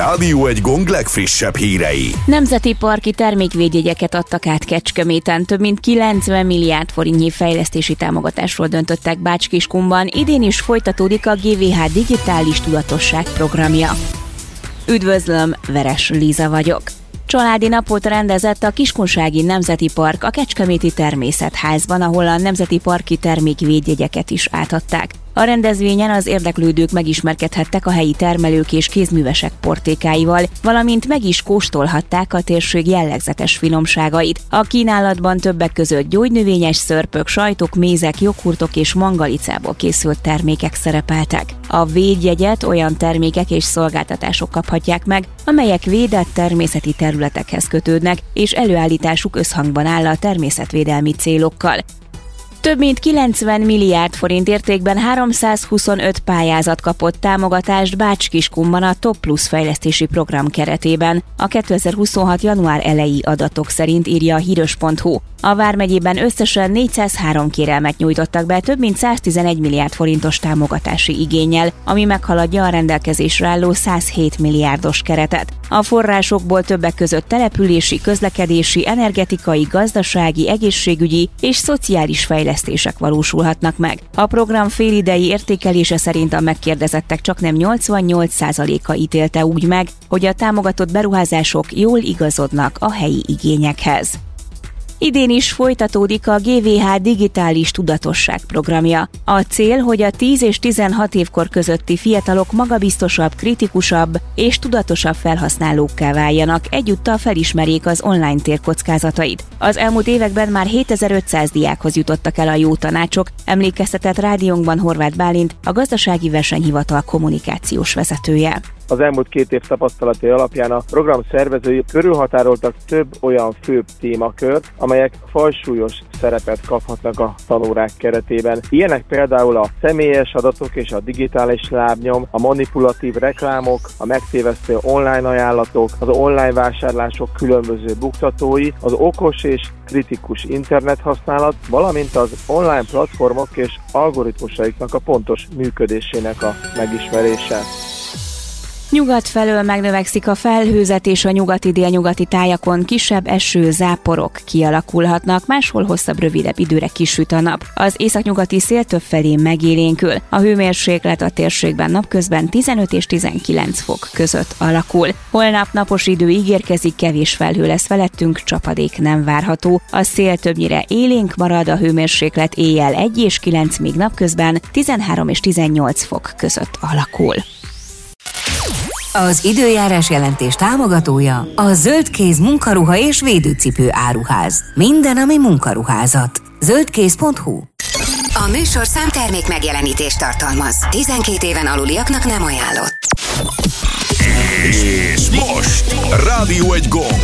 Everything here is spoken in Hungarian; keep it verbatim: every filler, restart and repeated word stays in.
Rádió egy Gong legfrissebb hírei. Nemzeti parki termékvédjegyeket adtak át Kecskeméten. Több mint kilencven milliárd forintnyi fejlesztési támogatásról döntöttek Bács-Kiskunban. Idén is folytatódik a gé vé há Digitális Tudatosság programja. Üdvözlöm, Veres Líza vagyok. Családi napot rendezett a Kiskunsági Nemzeti Park a Kecskeméti Természetházban, ahol a nemzeti parki termékvédjegyeket is átadták. A rendezvényen az érdeklődők megismerkedhettek a helyi termelők és kézművesek portékáival, valamint meg is kóstolhatták a térség jellegzetes finomságait. A kínálatban többek között gyógynövényes szörpök, sajtok, mézek, joghurtok és mangalicából készült termékek szerepeltek. A védjegyet olyan termékek és szolgáltatások kaphatják meg, amelyek védett természeti területekhez kötődnek, és előállításuk összhangban áll a természetvédelmi célokkal. Több mint kilencven milliárd forint értékben háromszázhuszonöt pályázat kapott támogatást Bács-Kiskunban a Top Plus fejlesztési program keretében. A kétezer-huszonhat. január eleji adatok szerint írja a híros pont hu. A vármegyében összesen négyszázhárom kérelmet nyújtottak be több mint száztizenegy milliárd forintos támogatási igénnyel, ami meghaladja a rendelkezésre álló százhét milliárdos keretet. A forrásokból többek között települési, közlekedési, energetikai, gazdasági, egészségügyi és szociális fejlesztések valósulhatnak meg. A program félidei értékelése szerint a megkérdezettek csaknem nyolcvannyolc százaléka ítélte úgy meg, hogy a támogatott beruházások jól igazodnak a helyi igényekhez. Idén is folytatódik a gé vé há Digitális Tudatosság programja. A cél, hogy a tíz és tizenhat évkor közötti fiatalok magabiztosabb, kritikusabb és tudatosabb felhasználókká váljanak, egyúttal felismerjék az online tér kockázatait. Az elmúlt években már hétezer-ötszáz diákhoz jutottak el a jó tanácsok, emlékeztetett rádiónkban Horváth Bálint, a Gazdasági Versenyhivatal kommunikációs vezetője. Az elmúlt két év tapasztalatai alapján a program szervezői körülhatároltak több olyan főbb témakört, amelyek fajsúlyos szerepet kaphatnak a tanórák keretében. Ilyenek például a személyes adatok és a digitális lábnyom, a manipulatív reklámok, a megtévesztő online ajánlatok, az online vásárlások különböző buktatói, az okos és kritikus internethasználat, valamint az online platformok és algoritmusaiknak a pontos működésének a megismerése. Nyugat felől megnövekszik a felhőzet, és a nyugati-délnyugati tájakon kisebb eső, záporok kialakulhatnak, máshol hosszabb, rövidebb időre kisüt a nap. Az északnyugati szél többfelé megélénkül. A hőmérséklet a térségben napközben tizenöt és tizenkilenc fok között alakul. Holnap napos idő ígérkezik, kevés felhő lesz felettünk, csapadék nem várható. A szél többnyire élénk marad, a hőmérséklet éjjel egy és kilenc, míg napközben tizenhárom és tizennyolc fok között alakul. Az időjárás jelentés támogatója a Zöldkéz munkaruha és védőcipő áruház. Minden, ami munkaruházat. zöldkéz pont hu. A műsor számtermék megjelenítést tartalmaz. tizenkét éven aluliaknak nem ajánlott. És most Rádió egy Gong.